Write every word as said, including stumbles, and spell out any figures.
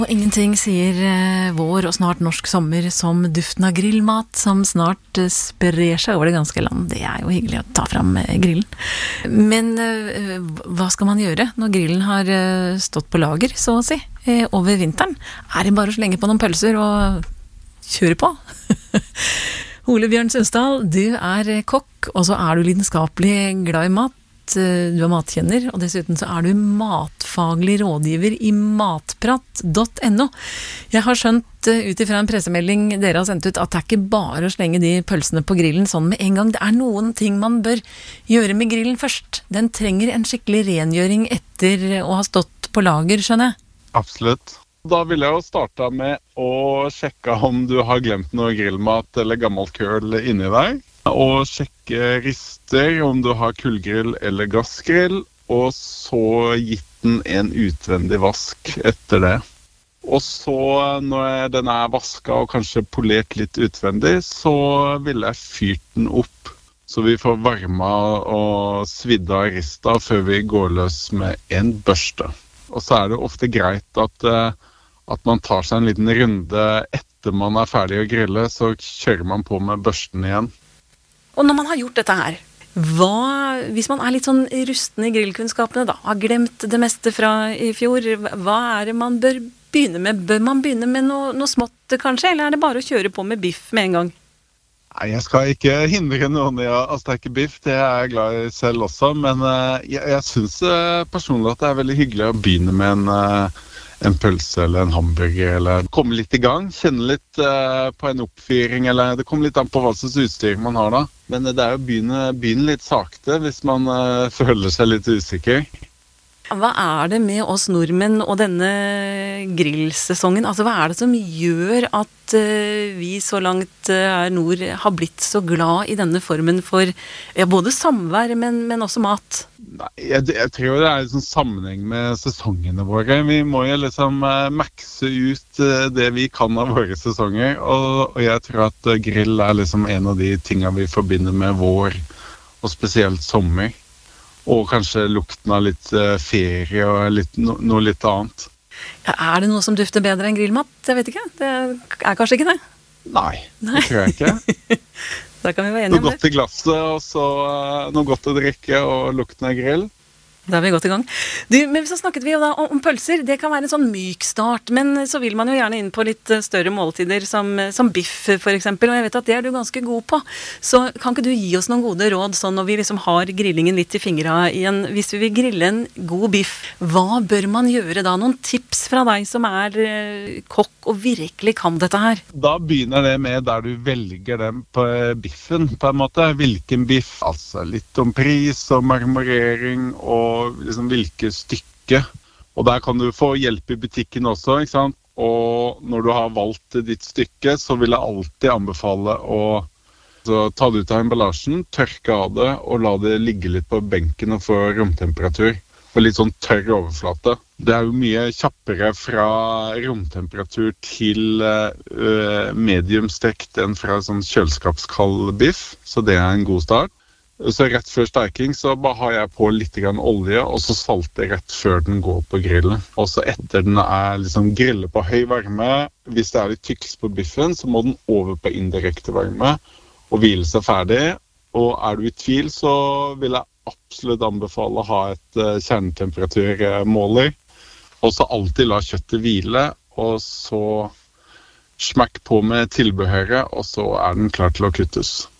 Og ingenting sier eh, vår og snart norsk sommer som duften av grillmat som snart eh, sprer seg over det ganske land. Det er jo hyggelig å ta fram eh, grillen. Men eh, hva skal man gjøre når grillen har eh, stått på lager, så å si, eh, over vinteren? Er det bare å slenge på noen pølser og kjøre på? Ole Bjørn Sundstad, du er eh, kokk, og så er du lidenskapelig glad i mat. Du er matkjenner, og dessuten så er du matfaglig rådgiver i matprat punktum no. Jeg har skjønt ut ifra en pressemelding dere har sendt ut at det er ikke bare å slenge de pølsene på grillen sånn med en gang. Det er noen ting man bør gjøre med grillen først. Den trenger en skikkelig rengjøring etter å ha stått på lager, skjønner jeg. Absolutt. Da vil jeg jo starte med å sjekke om du har glemt noe grillmat eller gammelt køl inni deg. Og sjekke rister om du har kullgrill eller gassgrill, og så gitt den en utvendig vask etter det. Og så når den er vasket og kanskje polert litt utvendig, så vil jeg fyrt den opp, så vi får varmet og svidd av rista før vi går løs med en børste. Og så er det ofte greit at, at man tar seg en liten runde etter man er ferdig å grille, så kjører man på med børsten igjen. Og når man har gjort dette her, hva, hvis man er litt sånn rusten i grillkunnskapene da, har glemt det meste fra i fjor, hva er det man bør begynne med? Bør man begynne med noe, noe smått kanskje, eller er det bare å kjøre på med biff med en gang? Nei, jeg skal ikke hindre noen i å steke biff, det er jeg glad i selv også, men jeg, jeg synes personlig at det er veldig hyggelig å begynne med en... en pølse eller en hamburger, eller komme litt i gang, kjenne litt uh, på en oppfyring, eller det kommer litt an på hva slags utstyr man har da. Men det er jo å begynne, begynne litt sakte hvis man uh, føler seg litt usikker. Hva er det med oss nordmenn og denne grillsesongen? Altså, hva er det som gjør at uh, vi så langt uh, her nord har blitt så glad i denne formen for ja, både samvær, men, men også mat? Nei, jeg, jeg tror det er en sånn sammenheng med sesongene våre. Vi må jo liksom uh, makse ut uh, det vi kan av våre sesonger, og, og jeg tror at uh, grill er liksom en av de tingene vi forbinder med vår, og spesielt sommer. Og kanskje lukten av litt uh, ferie og litt, no, noe litt annet. Ja, er det noe som dufter bedre enn grillmat? Jeg vet ikke. Det er kanskje ikke det? Nei, Nei. Det tror jeg ikke. Da kan vi være enige om det. Noe godt i glasset, og så uh, noe godt å drikke, og lukten av grill. Da er vi godt i gang. Du, men så snakket vi jo da om, om pølser. Det kan være en sånn myk start, men så vil man jo gjerne inn på litt større måltider, som, som biff for eksempel, og jeg vet at det er du ganske god på. Så kan ikke du gi oss noen gode råd, sånn når vi liksom har grillingen litt i fingrene igjen? Hvis vi vil grille en god biff, hva bør man gjøre da? Noen tips fra deg som er eh, kokk og virkelig kan dette her? Da begynner det med der du velger den på biffen, på en måte. Hvilken biff? Altså litt om pris og marmorering og og liksom hvilke stykke. Og der kan du få hjelp i butikken også, ikke sant? Og når du har valgt ditt stykke, så vil jeg alltid anbefale å ta det ut av emballasjen, tørke av det, og la det ligge litt på benken og få romtemperatur. Og litt sånn tørr overflate. Det er jo mye kjappere fra romtemperatur til uh, mediumstekt enn fra sånn kjøleskapskald biff, så det er en god start. Så rett før steking så bare har jeg på litt grann olje, og så salter rett før den går på grillen. Og så etter den er liksom grillet på høy varme, hvis det er litt tykkelse på biffen, så må den over på indirekte varme og hvile seg ferdig. Og er du i tvil, så vil jeg absolutt anbefale å ha et uh, kjernetemperaturmåler. Og så alltid la kjøttet hvile, og så smakk på med tilbehøret, og så er den klar til å kuttes.